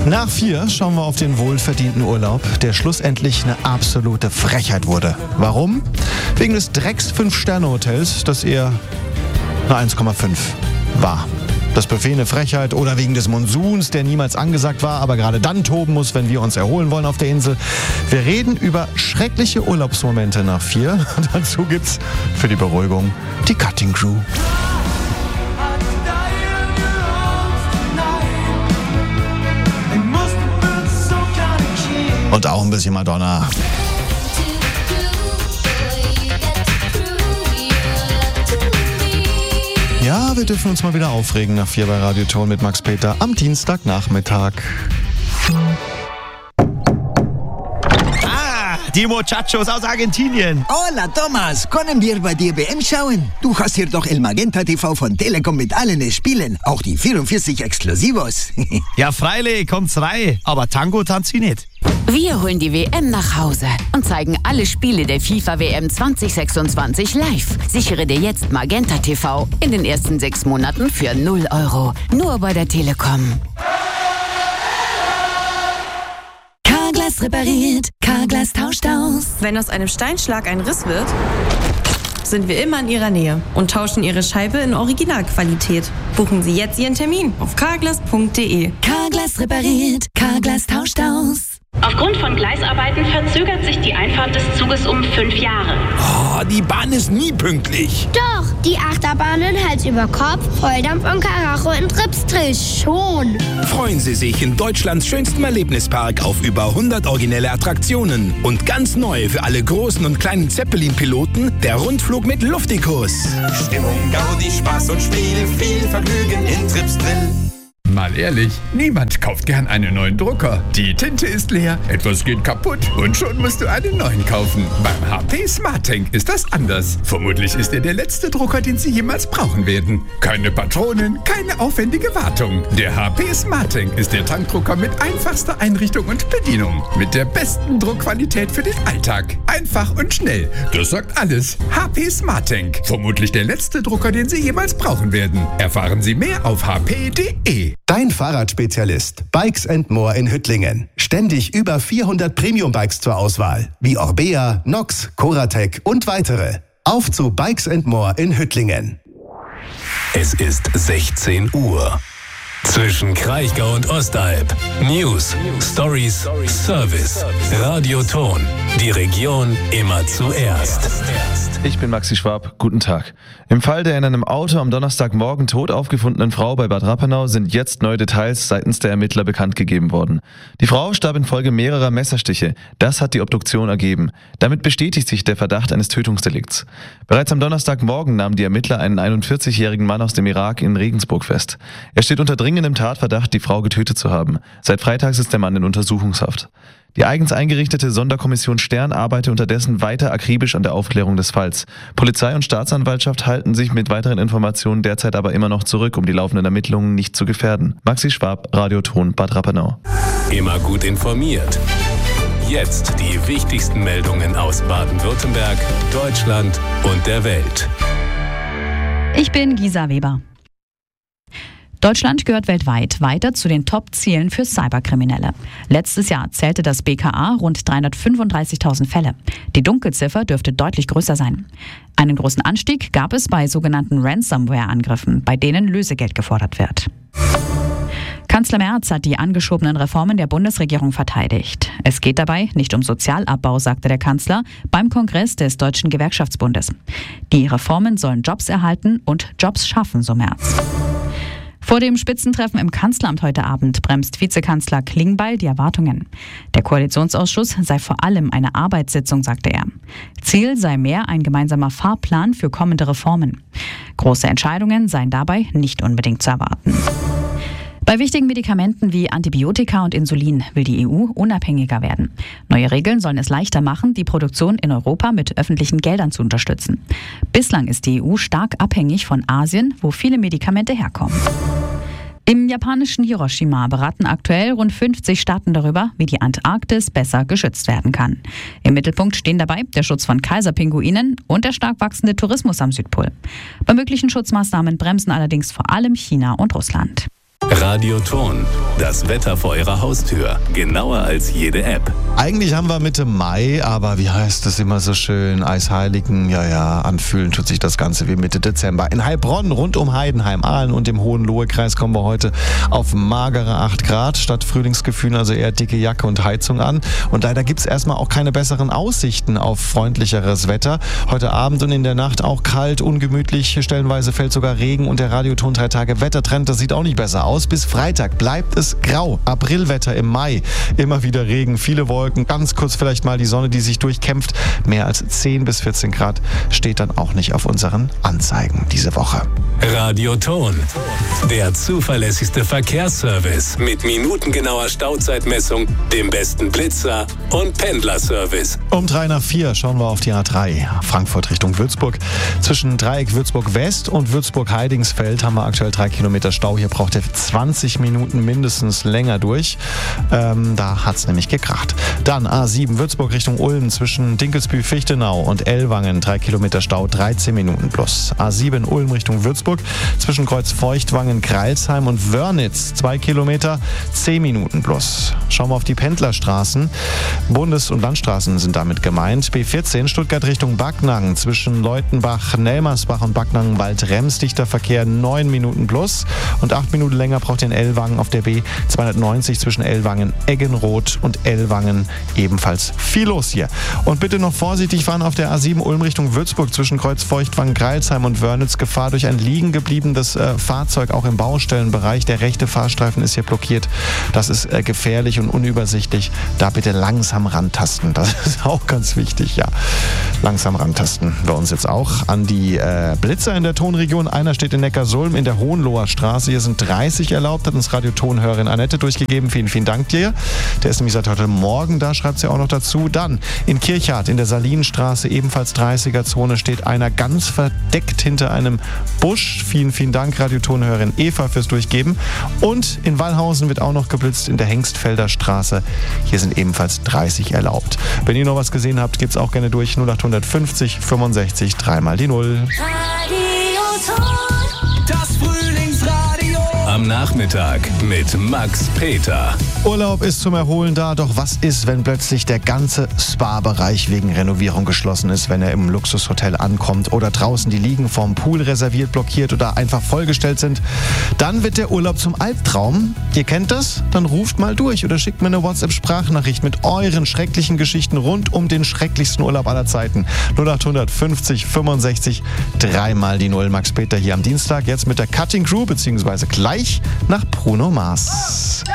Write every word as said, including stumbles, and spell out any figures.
Nach vier schauen wir auf den wohlverdienten Urlaub, der schlussendlich eine absolute Frechheit wurde. Warum? Wegen des Drecks fünf Sterne Hotels, das eher eine eins Komma fünf war. Das Buffet eine Frechheit oder wegen des Monsuns, der niemals angesagt war, aber gerade dann toben muss, wenn wir uns erholen wollen auf der Insel. Wir reden über schreckliche Urlaubsmomente nach vier. Und dazu gibt's für die Beruhigung die Cutting Crew. Und auch ein bisschen Madonna. Ja, wir dürfen uns mal wieder aufregen nach vier bei Radio Ton mit Max Peter am Dienstagnachmittag. Ah, die Muchachos aus Argentinien. Hola, Thomas. Können wir bei dir W M schauen? Du hast hier doch El Magenta T V von Telekom mit allen Spielen. Auch die vierundvierzig Exklusivos. Ja, freilich, kommt's rein. Aber Tango tanzt sie nicht. Wir holen die W M nach Hause und zeigen alle Spiele der FIFA W M zwanzig sechsundzwanzig live. Sichere dir jetzt Magenta T V in den ersten sechs Monaten für null Euro. Nur bei der Telekom. Carglass repariert, Carglass tauscht aus. Wenn aus einem Steinschlag ein Riss wird, sind wir immer in Ihrer Nähe und tauschen Ihre Scheibe in Originalqualität. Buchen Sie jetzt Ihren Termin auf carglass punkt de. Carglass repariert, Carglass tauscht aus. Aufgrund von Gleisarbeiten verzögert sich die Einfahrt des Zuges um fünf Jahre. Oh, die Bahn ist nie pünktlich. Doch, die Achterbahnen Hals über Kopf, Volldampf und Karacho in Tripstrill schon. Freuen Sie sich in Deutschlands schönstem Erlebnispark auf über hundert originelle Attraktionen. Und ganz neu für alle großen und kleinen Zeppelin-Piloten der Rundflug mit Luftikus. Stimmung, Gaudi, Spaß und Spiel, viel Vergnügen in Tripstrill. Mal ehrlich, niemand kauft gern einen neuen Drucker. Die Tinte ist leer, etwas geht kaputt und schon musst du einen neuen kaufen. Beim H P SmartTank ist das anders. Vermutlich ist er der letzte Drucker, den Sie jemals brauchen werden. Keine Patronen, keine aufwendige Wartung. Der H P SmartTank ist der Tankdrucker mit einfachster Einrichtung und Bedienung. Mit der besten Druckqualität für den Alltag. Einfach und schnell. Das sagt alles. H P SmartTank. Vermutlich der letzte Drucker, den Sie jemals brauchen werden. Erfahren Sie mehr auf h p punkt de. Dein Fahrradspezialist Bikes and More in Hüttlingen. Ständig über vierhundert Premium-Bikes zur Auswahl, wie Orbea, Nox, Coratec und weitere. Auf zu Bikes and More in Hüttlingen. Es ist sechzehn Uhr. Zwischen Kraichgau und Ostalb. News, Stories, Service. Radio Ton. Die Region immer zuerst. Ich bin Maxi Schwab. Guten Tag. Im Fall der in einem Auto am Donnerstagmorgen tot aufgefundenen Frau bei Bad Rappenau sind jetzt neue Details seitens der Ermittler bekannt gegeben worden. Die Frau starb infolge mehrerer Messerstiche. Das hat die Obduktion ergeben. Damit bestätigt sich der Verdacht eines Tötungsdelikts. Bereits am Donnerstagmorgen nahmen die Ermittler einen einundvierzigjährigen Mann aus dem Irak in Regensburg fest. Er steht unter dringendem Tatverdacht, die Frau getötet zu haben. Seit Freitags ist der Mann in Untersuchungshaft. Die eigens eingerichtete Sonderkommission Stern arbeitet unterdessen weiter akribisch an der Aufklärung des Falls. Polizei und Staatsanwaltschaft halten sich mit weiteren Informationen derzeit aber immer noch zurück, um die laufenden Ermittlungen nicht zu gefährden. Maxi Schwab, Radio Ton, Bad Rappenau. Immer gut informiert. Jetzt die wichtigsten Meldungen aus Baden-Württemberg, Deutschland und der Welt. Ich bin Gisa Weber. Deutschland gehört weltweit weiter zu den Top-Zielen für Cyberkriminelle. Letztes Jahr zählte das B K A rund dreihundertfünfunddreißigtausend Fälle. Die Dunkelziffer dürfte deutlich größer sein. Einen großen Anstieg gab es bei sogenannten Ransomware-Angriffen, bei denen Lösegeld gefordert wird. Kanzler Merz hat die angeschobenen Reformen der Bundesregierung verteidigt. Es geht dabei nicht um Sozialabbau, sagte der Kanzler beim Kongress des Deutschen Gewerkschaftsbundes. Die Reformen sollen Jobs erhalten und Jobs schaffen, so Merz. Vor dem Spitzentreffen im Kanzleramt heute Abend bremst Vizekanzler Klingbeil die Erwartungen. Der Koalitionsausschuss sei vor allem eine Arbeitssitzung, sagte er. Ziel sei mehr ein gemeinsamer Fahrplan für kommende Reformen. Große Entscheidungen seien dabei nicht unbedingt zu erwarten. Bei wichtigen Medikamenten wie Antibiotika und Insulin will die E U unabhängiger werden. Neue Regeln sollen es leichter machen, die Produktion in Europa mit öffentlichen Geldern zu unterstützen. Bislang ist die E U stark abhängig von Asien, wo viele Medikamente herkommen. Im japanischen Hiroshima beraten aktuell rund fünfzig Staaten darüber, wie die Antarktis besser geschützt werden kann. Im Mittelpunkt stehen dabei der Schutz von Kaiserpinguinen und der stark wachsende Tourismus am Südpol. Bei möglichen Schutzmaßnahmen bremsen allerdings vor allem China und Russland. Radioton, das Wetter vor Ihrer Haustür. Genauer als jede App. Eigentlich haben wir Mitte Mai, aber wie heißt es immer so schön? Eisheiligen, ja, ja, anfühlen tut sich das Ganze wie Mitte Dezember. In Heilbronn, rund um Heidenheim, Aalen und im Hohenlohe-Kreis kommen wir heute auf magere acht Grad. Statt Frühlingsgefühlen also eher dicke Jacke und Heizung an. Und leider gibt es erstmal auch keine besseren Aussichten auf freundlicheres Wetter. Heute Abend und in der Nacht auch kalt, ungemütlich. Stellenweise fällt sogar Regen und der Radioton drei Tage Wettertrend, das sieht auch nicht besser aus. Bis Freitag bleibt es grau. Aprilwetter im Mai. Immer wieder Regen, viele Wolken, ganz kurz vielleicht mal die Sonne, die sich durchkämpft. Mehr als zehn bis vierzehn Grad steht dann auch nicht auf unseren Anzeigen diese Woche. Radioton, der zuverlässigste Verkehrsservice mit minutengenauer Stauzeitmessung, dem besten Blitzer und Pendlerservice. Um drei nach vier schauen wir auf die A drei, Frankfurt Richtung Würzburg. Zwischen Dreieck Würzburg West und Würzburg-Heidingsfeld haben wir aktuell drei Kilometer Stau. Hier braucht ihr zwanzig Minuten mindestens länger durch. Ähm, da hat es nämlich gekracht. Dann A sieben Würzburg Richtung Ulm zwischen Dinkelsbühl-Fichtenau und Ellwangen. drei Kilometer Stau, dreizehn Minuten plus. A sieben Ulm Richtung Würzburg zwischen Kreuzfeuchtwangen, Greilsheim und Wörnitz. zwei Kilometer, zehn Minuten plus. Schauen wir auf die Pendlerstraßen. Bundes- und Landstraßen sind damit gemeint. B vierzehn Stuttgart Richtung Backnang zwischen Leutenbach, Nelmersbach und Backnang-Wald-Rems. Dichter Verkehr, neun Minuten plus. Und acht Minuten länger braucht ihr in Ellwangen auf der B zweihundertneunzig zwischen Ellwangen, Eggenroth und Ellwangen. Ebenfalls viel los hier. Und bitte noch vorsichtig fahren auf der A sieben Ulm Richtung Würzburg zwischen Kreuzfeuchtwangen, Greilsheim und Wörnitz. Gefahr durch ein liegen gebliebenes äh, Fahrzeug, auch im Baustellenbereich. Der rechte Fahrstreifen ist hier blockiert. Das ist äh, gefährlich und unübersichtlich. Da bitte langsam rantasten. Das ist auch ganz wichtig, ja. Langsam rantasten. Bei uns jetzt auch an die äh, Blitzer in der Tonregion. Einer steht in Neckarsulm in der Hohenloher Straße. Hier sind dreißig erlaubt, hat uns Radiotonhörerin Annette durchgegeben. Vielen, vielen Dank dir. Der ist nämlich seit heute Morgen da, schreibt sie auch noch dazu. Dann in Kirchhardt in der Salinenstraße, ebenfalls dreißiger-Zone, steht einer ganz verdeckt hinter einem Busch. Vielen, vielen Dank, Radiotonhörerin Eva, fürs Durchgeben. Und in Wallhausen wird auch noch geblitzt in der Hengstfelder Straße. Hier sind ebenfalls dreißig erlaubt. Wenn ihr noch was gesehen habt, geht's auch gerne durch. null acht fünfzig fünfundsechzig, dreimal die Null. Das Frühlingsradio. Am Nachmittag mit Max Peter. Urlaub ist zum Erholen da, doch was ist, wenn plötzlich der ganze Spa-Bereich wegen Renovierung geschlossen ist, wenn er im Luxushotel ankommt oder draußen die Liegen vorm Pool reserviert, blockiert oder einfach vollgestellt sind? Dann wird der Urlaub zum Albtraum. Ihr kennt das? Dann ruft mal durch oder schickt mir eine WhatsApp-Sprachnachricht mit euren schrecklichen Geschichten rund um den schrecklichsten Urlaub aller Zeiten. null acht fünfzig fünfundsechzig, dreimal die Null. Max Peter hier am Dienstag, jetzt mit der Cutting Crew, beziehungsweise gleich nach Bruno Mars.